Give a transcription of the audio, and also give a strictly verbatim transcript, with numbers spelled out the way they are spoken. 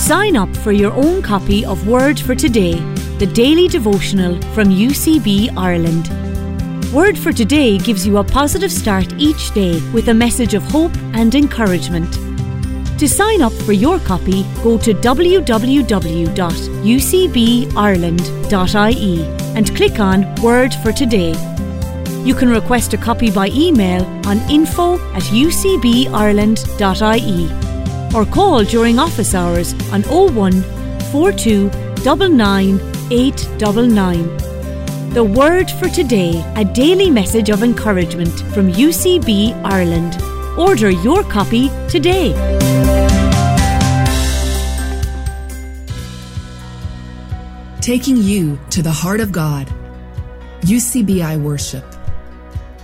Sign up for your own copy of Word for Today, the daily devotional from U C B Ireland. Word for Today gives you a positive start each day with a message of hope and encouragement. To sign up for your copy, go to w w w dot u c b ireland dot i e and click on Word for Today. You can request a copy by email on info at u c b ireland dot i e or call during office hours on oh one, four two nine nine, eight nine nine. The Word for Today, a daily message of encouragement from U C B Ireland. Order your copy today. Taking you to the heart of God. U C B I Worship.